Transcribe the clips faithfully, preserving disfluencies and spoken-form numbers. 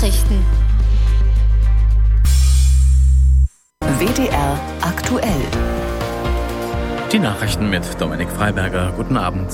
Nachrichten. W D R aktuell. Die Nachrichten mit Dominik Freiberger. Guten Abend.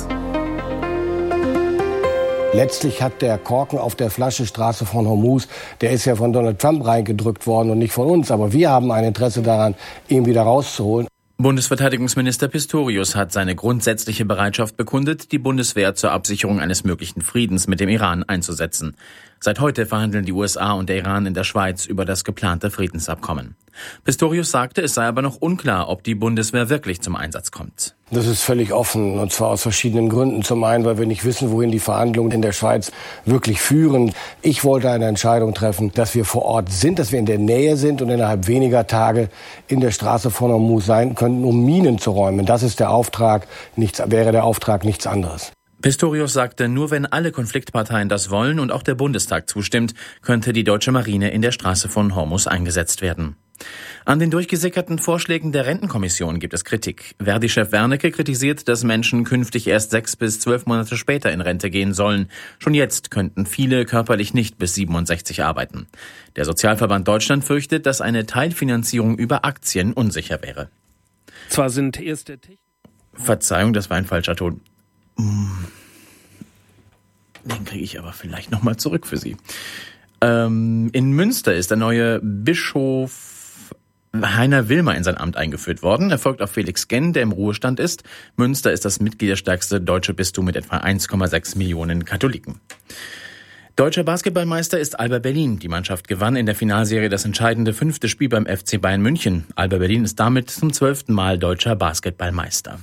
Letztlich hat der Korken auf der Flasche Straße von Hormuz, der ist ja von Donald Trump reingedrückt worden und nicht von uns. Aber wir haben ein Interesse daran, ihn wieder rauszuholen. Bundesverteidigungsminister Pistorius hat seine grundsätzliche Bereitschaft bekundet, die Bundeswehr zur Absicherung eines möglichen Friedens mit dem Iran einzusetzen. Seit heute verhandeln die U S A und der Iran in der Schweiz über das geplante Friedensabkommen. Pistorius sagte, es sei aber noch unklar, ob die Bundeswehr wirklich zum Einsatz kommt. Das ist völlig offen, und zwar aus verschiedenen Gründen. Zum einen, weil wir nicht wissen, wohin die Verhandlungen in der Schweiz wirklich führen. Ich wollte eine Entscheidung treffen, dass wir vor Ort sind, dass wir in der Nähe sind und innerhalb weniger Tage in der Straße von Hormuz sein könnten, um Minen zu räumen. Das ist der Auftrag, nichts, wäre der Auftrag nichts anderes. Pistorius sagte, nur wenn alle Konfliktparteien das wollen und auch der Bundestag zustimmt, könnte die deutsche Marine in der Straße von Hormuz eingesetzt werden. An den durchgesickerten Vorschlägen der Rentenkommission gibt es Kritik. Verdi-Chef Wernicke kritisiert, dass Menschen künftig erst sechs bis zwölf Monate später in Rente gehen sollen. Schon jetzt könnten viele körperlich nicht bis siebenundsechzig arbeiten. Der Sozialverband Deutschland fürchtet, dass eine Teilfinanzierung über Aktien unsicher wäre. Zwar sind erste Techn- Verzeihung, das war ein falscher Ton. Den kriege ich aber vielleicht nochmal zurück für Sie. Ähm, in Münster ist der neue Bischof Heiner Wilmer in sein Amt eingeführt worden. Er folgt auf Felix Genn, der im Ruhestand ist. Münster ist das mitgliederstärkste deutsche Bistum mit etwa eins Komma sechs Millionen Katholiken. Deutscher Basketballmeister ist Alba Berlin. Die Mannschaft gewann in der Finalserie das entscheidende fünfte Spiel beim F C Bayern München. Alba Berlin ist damit zum zwölften Mal deutscher Basketballmeister.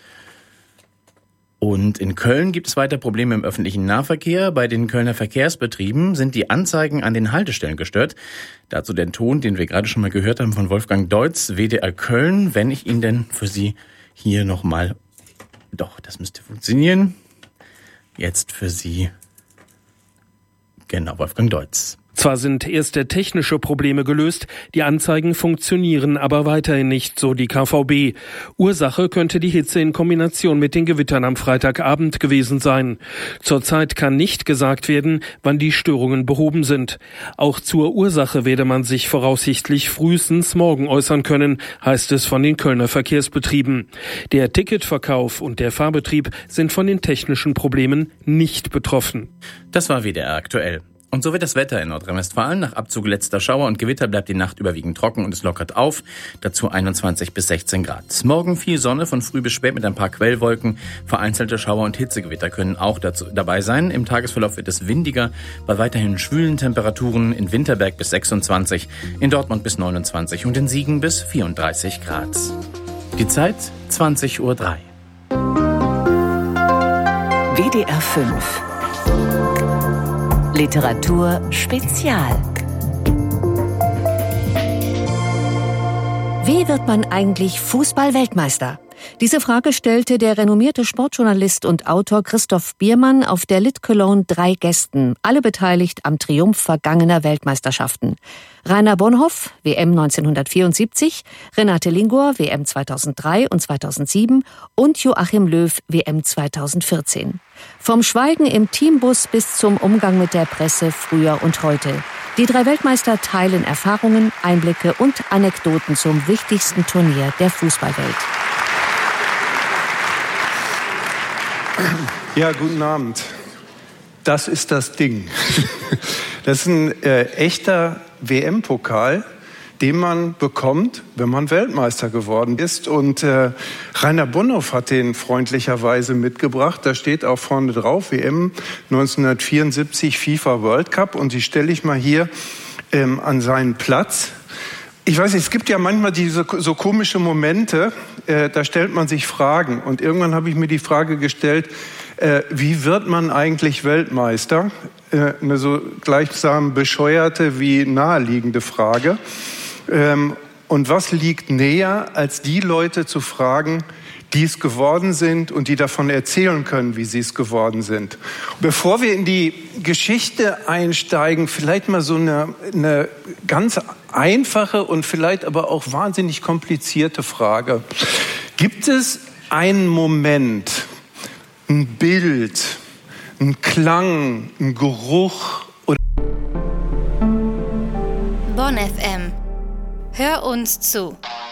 Und in Köln gibt es weiter Probleme im öffentlichen Nahverkehr. Bei den Kölner Verkehrsbetrieben sind die Anzeigen an den Haltestellen gestört. Dazu den Ton, den wir gerade schon mal gehört haben von Wolfgang Deutz, W D R Köln. Wenn ich ihn denn für Sie hier nochmal... Doch, das müsste funktionieren. Jetzt für Sie... Genau, Wolfgang Deutz. Zwar sind erste technische Probleme gelöst, die Anzeigen funktionieren aber weiterhin nicht, so die K V B. Ursache könnte die Hitze in Kombination mit den Gewittern am Freitagabend gewesen sein. Zurzeit kann nicht gesagt werden, wann die Störungen behoben sind. Auch zur Ursache werde man sich voraussichtlich frühestens morgen äußern können, heißt es von den Kölner Verkehrsbetrieben. Der Ticketverkauf und der Fahrbetrieb sind von den technischen Problemen nicht betroffen. Das war W D R aktuell. Und so wird das Wetter in Nordrhein-Westfalen. Nach Abzug letzter Schauer und Gewitter bleibt die Nacht überwiegend trocken und es lockert auf. Dazu einundzwanzig bis sechzehn Grad. Morgen viel Sonne von früh bis spät mit ein paar Quellwolken. Vereinzelte Schauer und Hitzegewitter können auch dazu dabei sein. Im Tagesverlauf wird es windiger, bei weiterhin schwülen Temperaturen in Winterberg bis sechsundzwanzig, in Dortmund bis neunundzwanzig und in Siegen bis vierunddreißig Grad. Die Zeit zwanzig Uhr drei. W D R fünf Literatur Spezial. Wie wird man eigentlich Fußball-Weltmeister? Diese Frage stellte der renommierte Sportjournalist und Autor Christoph Biermann auf der Lit Cologne drei Gästen, alle beteiligt am Triumph vergangener Weltmeisterschaften. Rainer Bonhoff, W M neunzehnhundertvierundsiebzig, Renate Lingor, W M zweitausenddrei und zweitausendsieben und Joachim Löw, W M zweitausendvierzehn. Vom Schweigen im Teambus bis zum Umgang mit der Presse früher und heute. Die drei Weltmeister teilen Erfahrungen, Einblicke und Anekdoten zum wichtigsten Turnier der Fußballwelt. Ja, guten Abend. Das ist das Ding. Das ist ein äh, echter W M-Pokal, den man bekommt, wenn man Weltmeister geworden ist. Und äh, Rainer Bonhoff hat den freundlicherweise mitgebracht. Da steht auch vorne drauf, W M neunzehnhundertvierundsiebzig FIFA World Cup. Und die stelle ich mal hier ähm, an seinen Platz. Ich weiß nicht, es gibt ja manchmal diese so komische Momente, äh, da stellt man sich Fragen. Und irgendwann habe ich mir die Frage gestellt, äh, wie wird man eigentlich Weltmeister? Äh, eine so gleichsam bescheuerte wie naheliegende Frage. Ähm, und was liegt näher, als die Leute zu fragen, die es geworden sind und die davon erzählen können, wie sie es geworden sind. Bevor wir in die Geschichte einsteigen, vielleicht mal so eine, eine ganz einfache und vielleicht aber auch wahnsinnig komplizierte Frage. Gibt es einen Moment, ein Bild, ein Klang, ein Geruch oder Bonn F M. Hör uns zu.